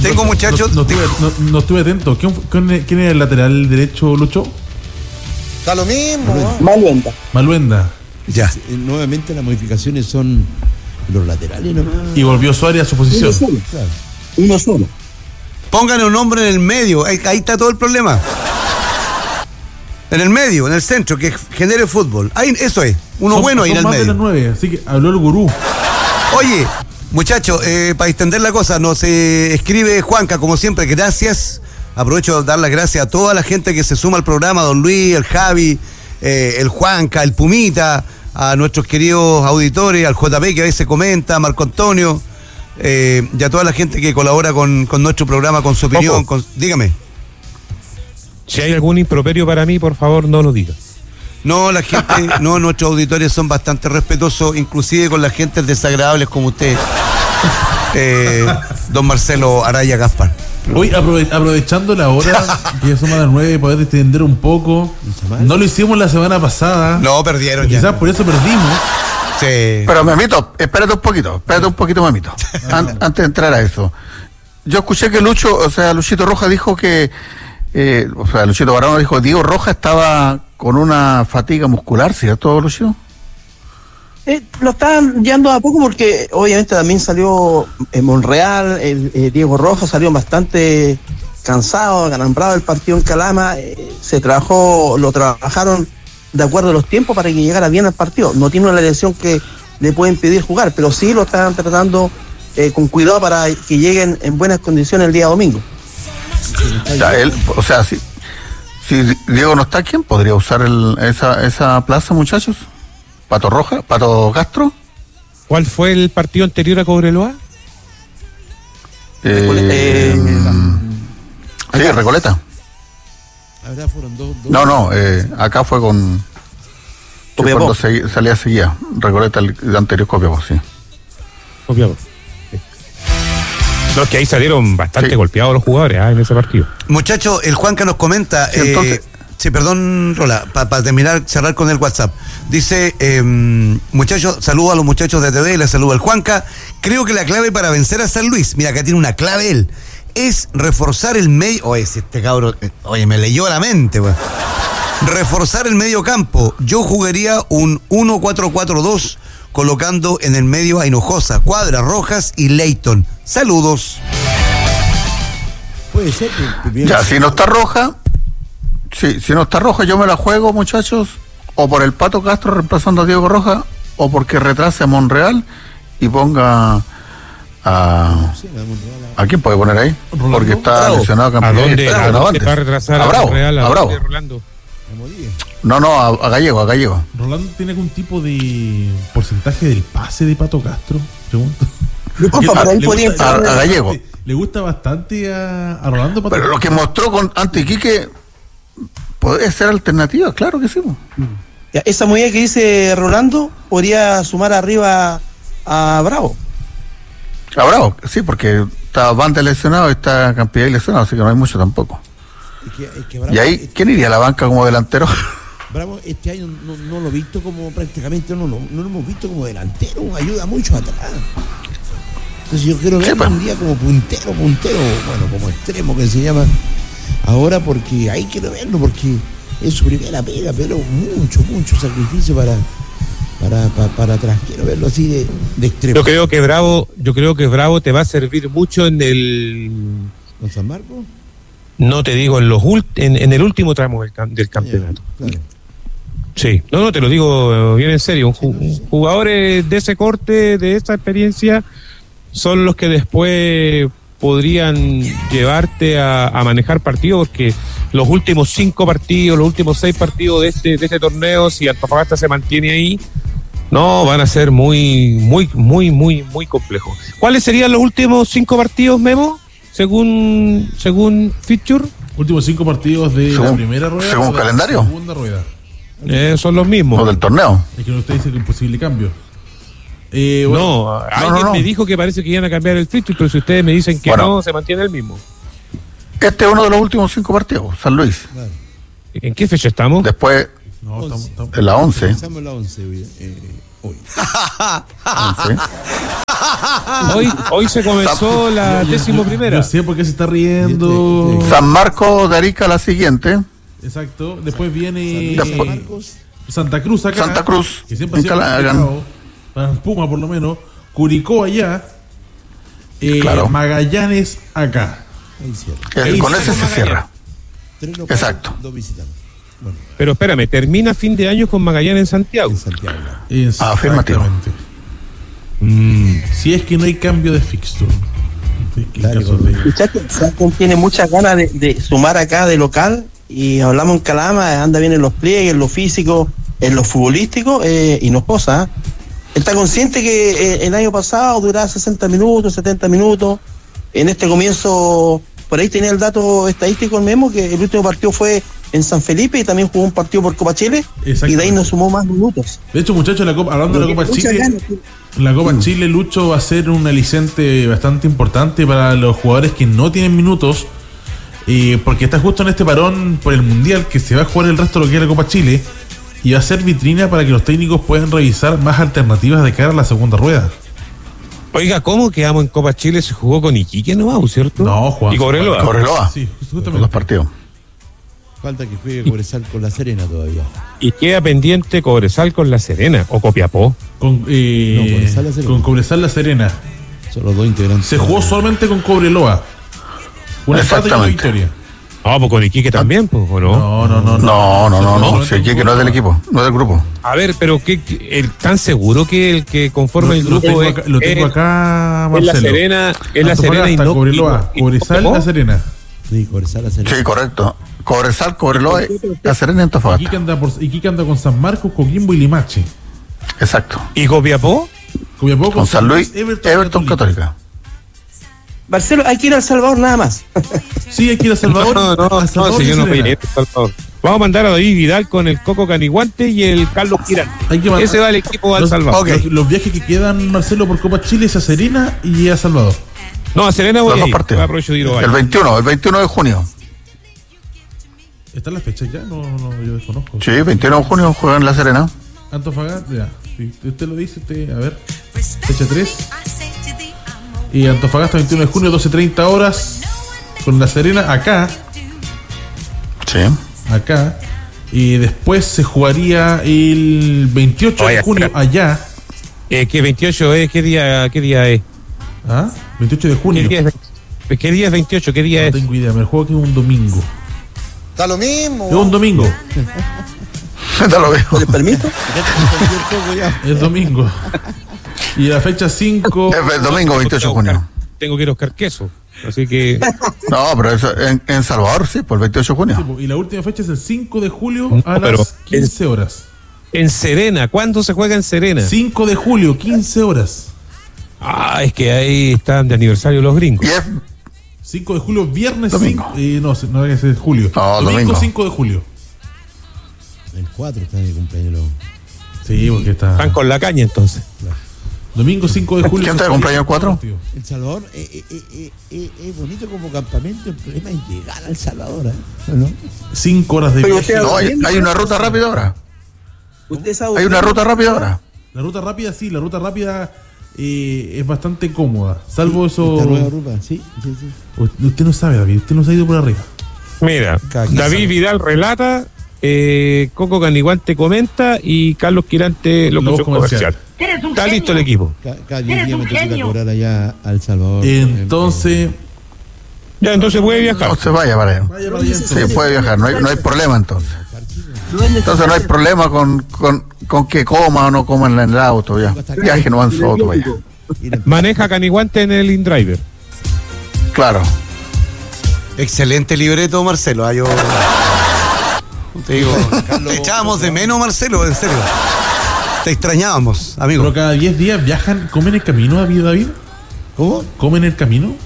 Tengo muchachos. No estuve atento. ¿Quién es el lateral derecho, Lucho? Está lo mismo. Maluenda. Ya. Nuevamente las modificaciones son los laterales, ¿no? Y volvió Suárez a su posición. Uno solo. Pónganle un nombre en el medio. Ahí está todo el problema. En el medio, en el centro, que genere fútbol. Ahí, eso es. Uno bueno ahí en el medio. Son más de las 9, así que habló el gurú. Oye, muchachos, para extender la cosa, nos escribe Juanca, como siempre, gracias. Aprovecho de dar las gracias a toda la gente que se suma al programa, don Luis, el Javi, el Juanca, el Pumita, a nuestros queridos auditores, al JP que a veces comenta, a Marco Antonio, y a toda la gente que colabora con nuestro programa, con su opinión. Dígame. Si hay algún improperio para mí, por favor, no lo digas. No, la gente, no, nuestros auditores son bastante respetuosos, inclusive con la gente desagradables como usted, don Marcelo Araya Gaspar. Hoy, aprovechando la hora, que ya son más de las 9, poder extender un poco. No lo hicimos la semana pasada. No, perdieron ya. Quizás por eso perdimos. Sí. Pero, Memito, espérate un poquito, Memito. Antes de entrar a eso. Yo escuché que Luchito Rojas dijo que, Luchito Barano dijo que Diego Rojas estaba con una fatiga muscular, ¿cierto, Lucio? Lo están guiando a poco porque obviamente también salió en Monreal, Diego Rojas salió bastante cansado, acalambrado el partido en Calama, lo trabajaron de acuerdo a los tiempos para que llegara bien al partido. No tiene una lesión que le puede impedir jugar, pero sí lo están tratando con cuidado para que lleguen en buenas condiciones el día domingo. Si Diego no está, ¿quién podría usar esa plaza, muchachos? ¿Pato Castro? ¿Cuál fue el partido anterior a Cobreloa? Sí, Recoleta. Ahora fueron dos. No, acá fue con... cuando salía seguía. Recoleta el anterior Copiapó, sí. Copiapó. No, es que ahí salieron bastante golpeados los jugadores en ese partido. Muchachos, el Juanca nos comenta... Sí, entonces... Sí, perdón, Rola, para cerrar con el WhatsApp. Dice, muchachos, saludo a los muchachos de TV, les saludo al Juanca. Creo que la clave para vencer a San Luis, mira, acá tiene una clave él, es reforzar el medio... Oye, si este cabrón, me leyó la mente, wey. Reforzar el medio campo. Yo jugaría un 1-4-4-2, colocando en el medio a Hinojosa, Cuadra, Rojas y Leighton. Saludos. Puede ser que... Ya, si no está Roja... Sí, si no está Roja, yo me la juego, muchachos, o por el Pato Castro reemplazando a Diego Rojas, o porque retrase a Monreal y ponga ¿a quién puede poner ahí? Porque está lesionado campeón. ¿A dónde va a retrasar a Monreal? A Bravo. Rolando? No, a Gallego. ¿Rolando tiene algún tipo de porcentaje del pase de Pato Castro? Pregunto. A Gallego. Le gusta bastante a Rolando Pato Pero Castro. lo que mostró con ante Iquique podría ser alternativa, claro que sí. Ya, esa movida que dice Rolando podría sumar arriba a Bravo. A Bravo, sí, porque está Banda lesionado y está Campillay lesionado, así que no hay mucho tampoco. Es que Bravo, y ahí, ¿quién iría a la banca como delantero? Bravo este año no lo he visto como prácticamente, no lo hemos visto como delantero, ayuda mucho atrás. Entonces yo quiero verlo un día como puntero, bueno, como extremo que se llama ahora, porque ahí quiero verlo, porque es su primera pega, pero mucho sacrificio para atrás.Quiero verlo así de extremo. Yo creo que Bravo te va a servir mucho en el... ¿Con San Marcos? No te digo, en el último tramo del campeonato. Claro. Sí, no, te lo digo bien en serio. Jugadores de ese corte, de esa experiencia, son los que después podrían llevarte a manejar partidos, porque los últimos 5 partidos, los últimos 6 partidos de este torneo, si Antofagasta se mantiene ahí, no, van a ser muy complejos. ¿Cuáles serían los últimos 5 partidos, Memo? Según Feature. Últimos 5 partidos de la primera rueda. ¿Según calendario? La segunda rueda. Son los mismos. ¿O del torneo? Es que usted dice que es posible cambio. Alguien me dijo que parece que iban a cambiar el fixture, pero si ustedes me dicen que no, se mantiene el mismo. Este es uno de los últimos 5 partidos, San Luis. Claro. ¿En qué fecha estamos? Después, estamos en la 11. Empezamos la 11 hoy. 11. Hoy se comenzó la 11ª. Yo sé por qué se está riendo. San Marcos de Arica la siguiente. Exacto. Después viene Marcos. Santa Cruz acá. Santa Cruz. Que siempre ha sido complicado, para Puma por lo menos. Curicó allá. Claro. Magallanes acá. Ahí cierra. Con ese se Magallanes. cierra. 3 locales, Exacto. 2 visitantes. Bueno, Pero espérame, termina fin de año con Magallanes en Santiago. en Santiago. Afirmativo. Si es que no hay cambio de fixture. En Dale, caso de- Muchachos, Santos tiene muchas ganas de sumar acá de local y hablamos en Calama, anda bien en los pliegues, en lo físico, en lo futbolístico y nos posa. Está consciente que el año pasado duraba 60 minutos, 70 minutos. En este comienzo, por ahí tenía el dato estadístico el Memo, que el último partido fue en San Felipe y también jugó un partido por Copa Chile y de ahí nos sumó más minutos. De hecho, muchachos, hablando de la Copa Muchas Chile, ganas. la Copa Chile, Lucho, va a ser un aliciente bastante importante para los jugadores que no tienen minutos, porque está justo en este parón por el Mundial que se va a jugar el resto de lo que es la Copa Chile y va a ser vitrina para que los técnicos puedan revisar más alternativas de cara a la segunda rueda. Oiga, ¿cómo quedamos en Copa Chile? Se jugó con Iquique nomás, ¿cierto? No, Juan. Y Cobreloa. Cobreloa. Sí, En justamente. los partidos. Falta que juegue Cobresal con la Serena todavía. Y queda pendiente Cobresal con La Serena o Copiapó. Con Cobresal La Serena. con Cobresal La Serena. Son los dos integrantes. Se jugó solamente con Cobreloa. Una empate y una Exactamente. victoria. No, pues con Iquique también, pues, ¿o no? No. Si aquí que no es del equipo, no es del grupo. A ver, pero ¿tan seguro que el que conforma el Lo grupo tengo acá, es La Marcelo. Serena, es La Antofagasta, Serena y no Cobreloa, y Cobresal, Copiapó? La Serena. Sí, Cobresal La Serena. Sí, correcto. Cobresal, Cobreloa, La Serena y Antofagasta. Iquique anda con San Marcos, Coquimbo y Limache. Exacto. ¿Y Copiapó? Copiapó Con San Luis, Everton Católica. Marcelo, hay que ir al Salvador nada más. Sí, hay que ir a Salvador. a Salvador si y yo no Serena. voy a ir a Salvador. Vamos a mandar a David Vidal con el Coco Caniguante y el Carlos Quirán. Hay que mandar- Ese va el equipo al Los- Salvador. Los viajes que quedan, Marcelo, por Copa Chile es a Serena y a Salvador. No, a Serena voy Los a dos ir. partidos. Aprovecho de ir a El varios. 21 de junio. ¿Están las fechas ya? No, yo desconozco. Sí, 21 de junio juegan en La Serena. Antofagasta, ya. Si usted lo dice, a ver. Fecha 3. Y Antofagasta, 21 de junio, 12:30 horas. Con La Serena acá. Sí. Acá. Y después se jugaría el 28 Oye, de junio espera. allá. ¿Qué 28 es? ¿Qué día es? ¿Ah? 28 de junio. ¿Qué día es 28? ¿Qué día No es? tengo idea, me juego que es un domingo. Da lo mismo. Es un domingo. Te lo veo. ¿Les permito? Es domingo. Y la fecha 5. Es el domingo 28 de junio. Tengo que ir a buscar queso. Así que. No, pero eso en Salvador, sí, por el 28 de junio. Y la última fecha es el 5 de julio a No, pero las 15 horas. En Serena. ¿Cuándo se juega en Serena? 5 de julio, 15 horas. Ah, es que ahí están de aniversario los gringos. Y es 5 de julio, viernes Domingo. 5. No, es julio. No, domingo. 5 de julio. El 4 está en el cumpleaños. Sí, porque está. Están con la caña entonces. Domingo 5 de julio. ¿Quién está de cumpleaños el 4? El Salvador es bonito como campamento, el problema es llegar al Salvador, ¿no? 5 horas de Pero viaje. usted- No, hay una ruta rápida ahora. Usted sabe. Hay una ruta rápida ahora. La ruta rápida, sí, la ruta rápida es bastante cómoda. Salvo eso. Esta nueva ruta, sí. Usted no sabe, David. Usted no se ha ido por arriba. Mira, Cada quien David sabe. Vidal relata, Coco Caniguante comenta y Carlos Quirante locución Locución comercial. comercial. Está listo el equipo. Cada 10 días me toca ir a cobrar allá al Salvador. Entonces. Ya, entonces puede viajar. No se vaya para allá. Vaya para allá Sí, entonces. puede viajar, no hay problema entonces. Entonces no hay problema con que coma o no coma en el auto, ya. Viaje no van su auto para allá. Maneja Caniguante en el InDriver. Claro. Excelente libreto, Marcelo. Yo te digo, te echábamos de menos, Marcelo, en serio. Te extrañábamos, amigo. Pero cada 10 días viajan, comen el camino, David. ¿Cómo? ¿Comen el camino?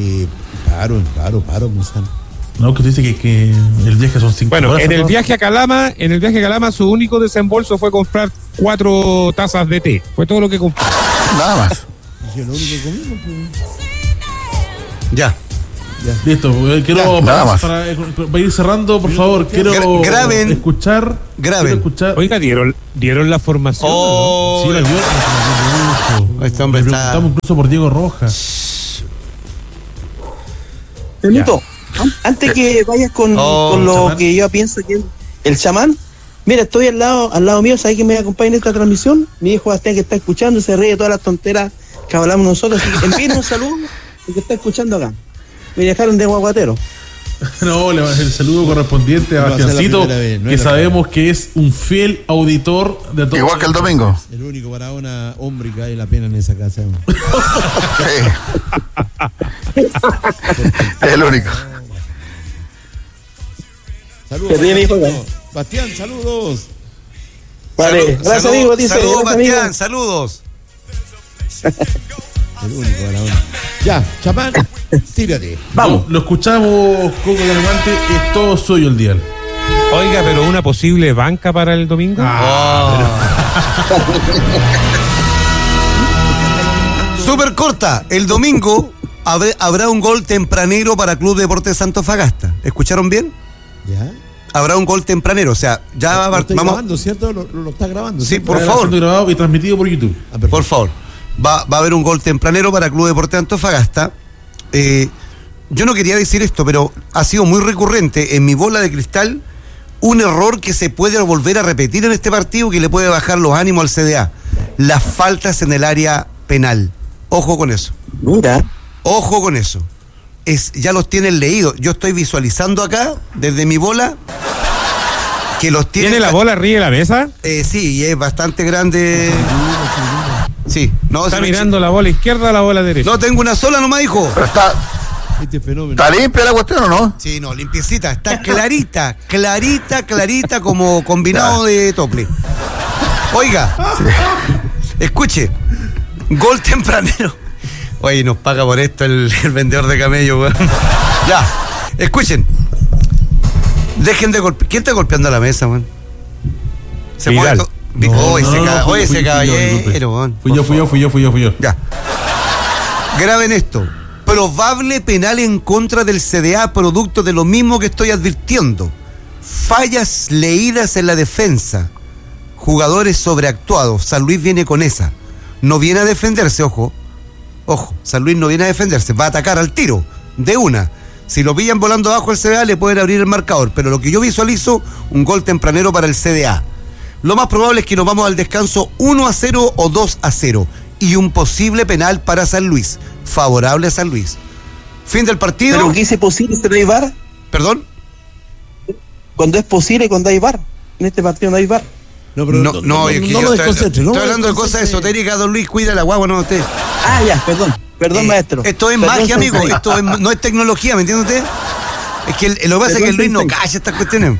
Paro, Gonzalo. No, que dice que el viaje son 5 Bueno, horas. en el ¿no? viaje a Calama, su único desembolso fue comprar 4 tazas de té. Fue todo lo que compró. Nada más. Yo lo único que comimos, pues. Ya. Listo, quiero nada más. para ir cerrando, por favor, quiero Graben. escuchar. Oiga, ¿dieron la formación? Oh, Sí, la dio. este hombre Le está. preguntamos incluso por Diego Rojas. Benito, antes que vayas con lo chamán. que yo pienso que es el chamán, mira, estoy al lado mío, ¿sabes quién me acompaña en esta transmisión? Mi hijo Bastián, que está escuchando, se ríe de todas las tonteras que hablamos nosotros. Así que envíen un saludo al que está escuchando acá. Me dejaron de guaguatero. No, el saludo correspondiente a No va a ser la Bastiancito, primera vez, no que es la sabemos que es un fiel auditor de todo. Igual que el domingo. El único Barahona hombre que vale la pena en esa casa. Sí. El único. Saludos. Te ríe, mi hijo, Bastián. Bastián, saludos. Vale, gracias, amigo. Dice, Saludos, gracias, Bastián, amigo. saludos. El único Barahona. Ya, chamán, tírate. Vamos. Lo escuchamos, Coco Calamante, es todo suyo el dial. Oiga, pero una posible banca para el domingo. Súper corta. El domingo habrá un gol tempranero para Club Deportes Antofagasta. ¿Escucharon bien? ¿Ya? Habrá un gol tempranero. O sea, ya Lo estoy vamos. grabando, ¿cierto? Lo está grabando. Sí, ¿cierto? por Está favor. siendo grabado y transmitido por YouTube. Ah, perfecto. Por favor. Va a haber un gol tempranero para Club Deportes Antofagasta. Yo no quería decir esto, pero ha sido muy recurrente en mi bola de cristal un error que se puede volver a repetir en este partido, que le puede bajar los ánimos al CDA. Las faltas en el área penal. Ojo con eso. Mira, Ojo con eso. Ya los tienen leídos. Yo estoy visualizando acá, desde mi bola, que los tienen. ¿Tiene la bola arriba de la mesa? Sí, y es bastante grande. Sí. No, Está se me- mirando la bola izquierda o la bola derecha. No, tengo una sola nomás, hijo. Pero Este fenómeno. ¿está limpia la cuestión o no? Sí, no, limpiecita. Está clarita, como combinado de tople. Oiga, escuche. Gol tempranero. Oye, nos paga por esto el vendedor de camello, weón. Ya, escuchen. Dejen de golpear. ¿Quién está golpeando la mesa, weón? Se Vidal. mueve. Oye, ese caballero, weón. Fui yo. Ya. Graben esto. Probable penal en contra del CDA, producto de lo mismo que estoy advirtiendo. Fallas leídas en la defensa. Jugadores sobreactuados. San Luis viene con esa. No viene a defenderse, ojo. Ojo, San Luis no viene a defenderse. Va a atacar al tiro. De una. Si lo pillan volando abajo el CDA, le pueden abrir el marcador. Pero lo que yo visualizo, un gol tempranero para el CDA. Lo más probable es que nos vamos al descanso 1-0 o 2-0. Y un posible penal para San Luis. Favorable a San Luis. Fin del partido. pero ¿qué es posible si no hay VAR? ¿Perdón? Cuando es posible, cuando hay VAR. En este partido no hay VAR. No, pero No, no es que yo lo desconcentre. estoy hablando de cosas esotéricas, don Luis. Cuida la guagua, no usted. Ah, ya, perdón, maestro. Esto es Perdón, magia, amigo. sensei. No es tecnología, ¿me entiende usted? Es que lo que pasa es que Luis no calla estas cuestiones.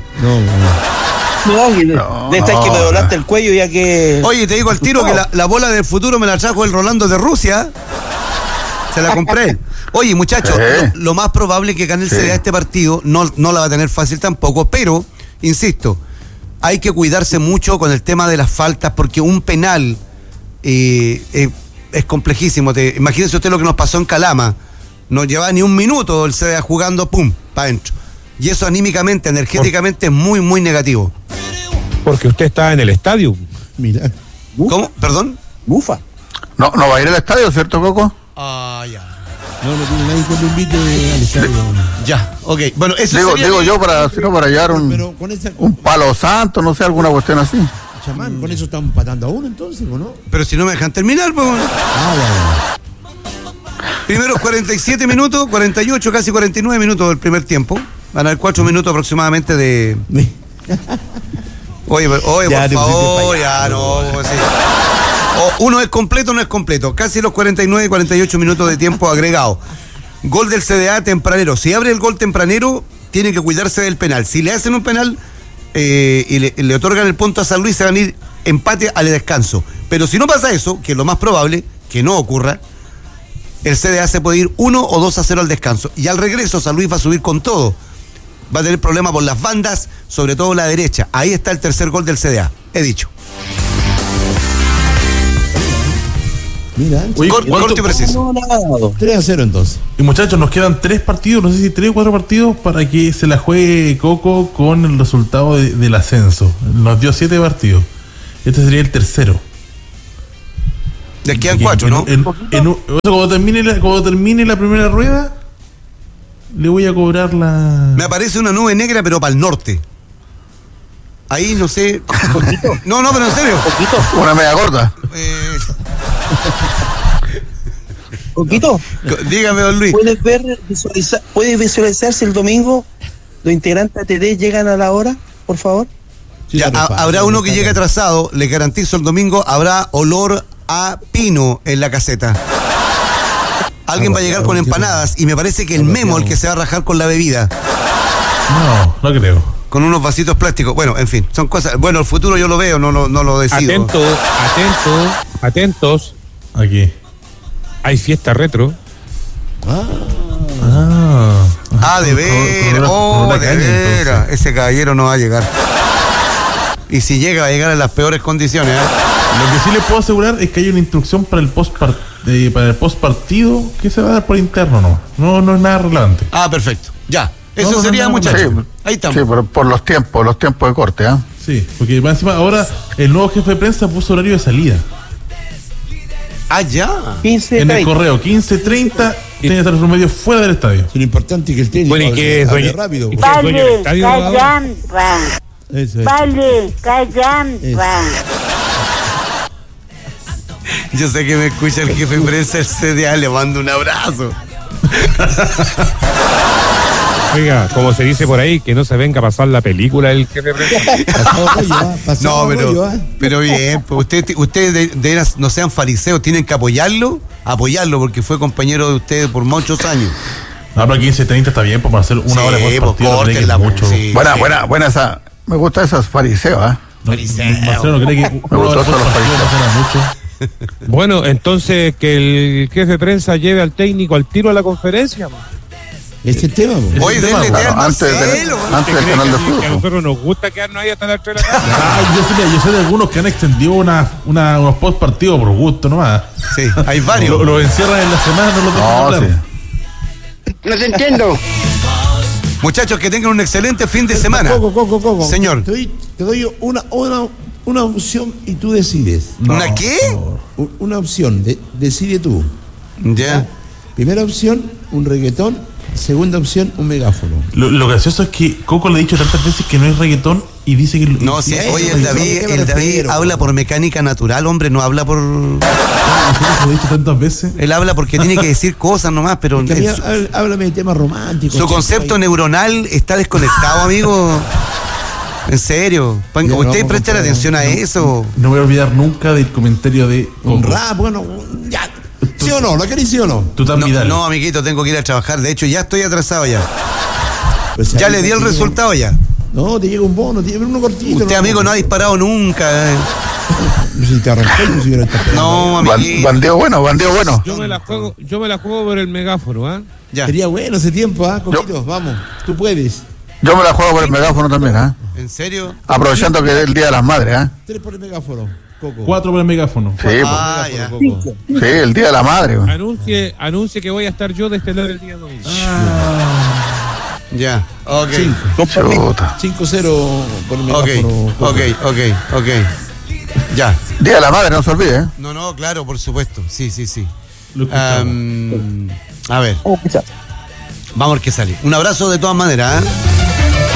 No, de estas que me doblaste el cuello ya que... Oye, te digo al tiro que la bola del futuro me la trajo el Rolando de Rusia. Se la compré. Oye, muchachos, lo más probable es que gane el CDA este partido. No la va a tener fácil tampoco, pero, insisto, hay que cuidarse mucho con el tema de las faltas, porque un penal es complejísimo. Imagínense usted lo que nos pasó en Calama. No llevaba ni un minuto el CDA jugando, pum, para adentro. Y eso anímicamente, energéticamente es muy, muy negativo. Porque usted está en el estadio. Mira. ¿Cómo? ¿Perdón? Bufa. No va a ir al estadio, ¿cierto, Coco? Ah, ya. No tiene nadie que lo invite al estadio. Ya, ok. Bueno, eso Digo yo para llevar Pero con esa. un palo santo, no sé, alguna cuestión así. Chamán, con eso están empatando a uno entonces, ¿o no? Pero si no me dejan terminar, pues. Primeros 47 minutos, 48, casi 49 minutos del primer tiempo. Van a haber 4 minutos aproximadamente de. Oye, Ya, por favor, ya no. Pues sí. Uno es completo, no es completo. Casi los 49, 48 minutos de tiempo agregado. Gol del CDA tempranero. Si abre el gol tempranero, tiene que cuidarse del penal. Si le hacen un penal y le otorgan el punto a San Luis, se van a ir empate al descanso. Pero si no pasa eso, que es lo más probable, que no ocurra, el CDA se puede ir 1 o 2-0 al descanso. Y al regreso San Luis va a subir con todo. Va a tener problemas por las bandas, sobre todo la derecha. Ahí está el tercer gol del CDA. He dicho. Mira, Oye, Corte y preciso. 3-0 entonces. Y muchachos, nos quedan 3 partidos, no sé si 3 o 4 partidos para que se la juegue Coco con el resultado del ascenso. Nos dio 7 partidos. Este sería el tercero. Les quedan 4, ¿no? Cuando termine la primera rueda, le voy a cobrar la... Me aparece una nube negra, pero para el norte. Ahí no sé. No, pero en serio. Una media gorda. Coquito, Dígame, don Luis. ¿Puedes visualizar si el domingo los integrantes de ATD llegan a la hora, por favor? Sí, Ya, habrá uno que llegue atrasado, le garantizo el domingo habrá olor a pino en la caseta. Alguien va a llegar con empanadas y me parece que el Memo el que se va a rajar con la bebida. No creo. Con unos vasitos plásticos. Bueno, en fin, son cosas. Bueno, el futuro yo lo veo, no lo decido. Atentos. Aquí. Hay fiesta retro. De veras. De veras. Ese caballero no va a llegar. Y si llega, va a llegar en las peores condiciones. Lo que sí les puedo asegurar es que hay una instrucción para el post partido que se va a dar por interno, no es nada relevante. Perfecto. Ya. Eso sería, muchachos. Sí, ahí estamos. Sí, por los tiempos de corte, ¿ah? Sí, porque encima ahora el nuevo jefe de prensa puso horario de salida. Ya. 15, En el 30. correo, 15:30, tiene que estar los medios fuera del estadio. Sí, lo importante es que el técnico Bueno, ¿y qué es, hable dueño? rápido. ¿Y qué es dueño del estadio, abogado? Callampa. Eso es. Vale, callampa. Yo sé que me escucha el jefe de prensa del CDA, le mando un abrazo. Oiga, como se dice por ahí, que no se venga a pasar la película del jefe de prensa. Pasado rollo, pasado rollo, pero bien, pues ustedes de veras no sean fariseos, tienen que apoyarlo, porque fue compañero de ustedes por muchos años. No, pero 15:30 está bien, para hacer una hora de partido. No cree que es mucho. Sí, Buena esa. Me gusta esos fariseos, ¿ah? Marcelo no cree que Me una hora gustó de eso, los partido no suena mucho. Bueno, entonces que el jefe de prensa lleve al técnico al tiro a la conferencia. Ese es el tema, po. Oye, denle té al Antes Marcelo. del canal de Que a fútbol. nosotros nos gusta quedarnos ahí hasta las 3 de la tarde. Yo sé de algunos que han extendido unos post partidos por gusto nomás. Sí, hay varios. Lo encierran en la semana, no lo dejan No, hablar. sí. No te entiendo. Muchachos, que tengan un excelente fin de semana. Coco. Señor. Te doy una opción y tú decides. ¿Una qué? Una opción, decide tú. Ya. Primera opción, un reggaetón. Segunda opción, un megáfono. Lo gracioso es que Coco le ha dicho tantas veces que no es reggaetón y dice que... No, sí, oye, el David habla por mecánica natural, hombre, no habla por... Lo ha dicho tantas veces. Él habla porque tiene que decir cosas nomás, pero... Que a mí, háblame de temas románticos. Su concepto neuronal está desconectado, amigo. En serio. Ya, Ustedes no, presten atención a eso. No voy a olvidar nunca del comentario de Coco. Un rap, bueno, ya. ¿Sí o no? ¿Lo querés sí o no? Tú tan Vidal. No, amiguito, tengo que ir a trabajar. De hecho, ya estoy atrasado ya. Pues Ya ahí le di el te llega resultado ya. No, te llega un bono, te llega uno cortito. Usted, amigo, no ha disparado nunca. No sé si te arrancó, no sé si hubiera estado No, amiguito. Bandeo bueno. Yo me la juego por el megáfono, ¿ah? Ya. Sería bueno ese tiempo, ¿ah? Coquito, vamos, tú puedes. Yo me la juego por el megáfono también, ¿ah? ¿En serio? Aprovechando que es el Día de las Madres, ¿ah? 3 por el megáfono, Coco. 4 por el megáfono. Sí, Ah, ya. Coco. sí, el Día de la Madre. güey. Anuncie que voy a estar yo de este lado el día domingo. Ya. Ok. Chuta. 5-0 por el Ok. megáfono. Coco. Ok. Ya. Día de la Madre, no se olvide, ¿eh? No, claro, por supuesto. Sí. Lo escuchamos. A ver. Vamos a ver qué sale. Un abrazo de todas maneras, ¿eh?